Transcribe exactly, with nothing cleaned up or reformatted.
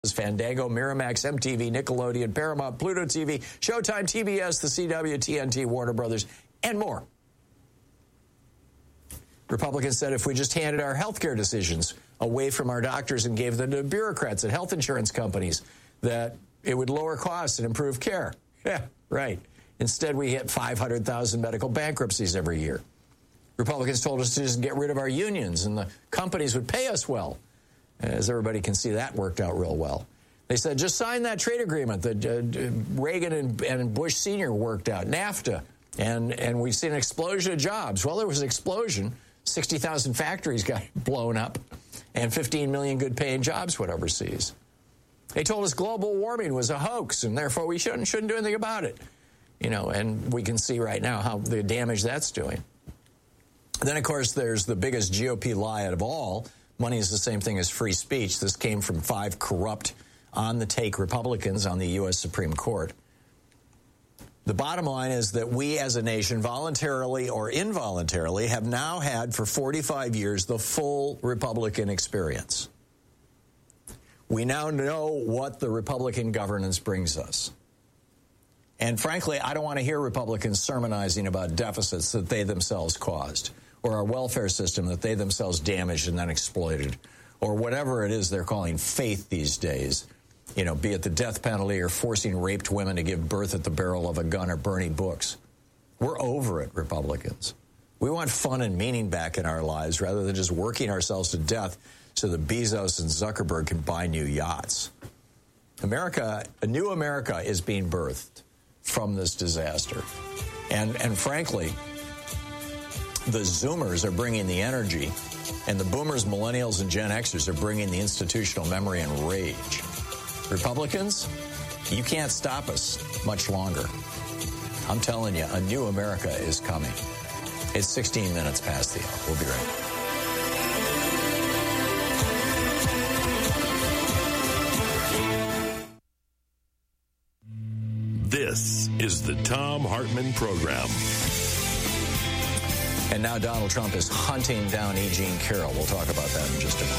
Fandango, Miramax, M T V, Nickelodeon, Paramount, Pluto T V, Showtime, T B S, the C W, T N T, Warner Brothers, and more. Republicans said if we just handed our health care decisions away from our doctors and gave them to bureaucrats at health insurance companies, that it would lower costs and improve care. Yeah, right. Instead, we hit five hundred thousand medical bankruptcies every year. Republicans told us to just get rid of our unions and the companies would pay us well. As everybody can see, that worked out real well. They said, just sign that trade agreement that uh, Reagan and, and Bush Senior worked out, NAFTA, and, and we've seen an explosion of jobs. Well, there was an explosion. sixty thousand factories got blown up, and fifteen million good-paying jobs went overseas. They told us global warming was a hoax, and therefore we shouldn't, shouldn't do anything about it. You know, and we can see right now how the damage that's doing. Then, of course, there's the biggest G O P lie out of all. Money is the same thing as free speech. This came from five corrupt, on-the-take Republicans on the U S Supreme Court. The bottom line is that we as a nation, voluntarily or involuntarily, have now had for forty-five years the full Republican experience. We now know what the Republican governance brings us. And frankly, I don't want to hear Republicans sermonizing about deficits that they themselves caused, or our welfare system that they themselves damaged and then exploited, or whatever it is they're calling faith these days, you know, be it the death penalty or forcing raped women to give birth at the barrel of a gun or burning books. We're over it, Republicans. We want fun and meaning back in our lives rather than just working ourselves to death so that Bezos and Zuckerberg can buy new yachts. America, a new America is being birthed from this disaster. And, and frankly, the Zoomers are bringing the energy, and the Boomers, Millennials, and Gen Xers are bringing the institutional memory and rage. Republicans, you can't stop us much longer. I'm telling you, a new America is coming. It's sixteen minutes past the hour. We'll be right back. This is the Thom Hartmann Program. And now Donald Trump is hunting down E. Jean Carroll. We'll talk about that in just a moment.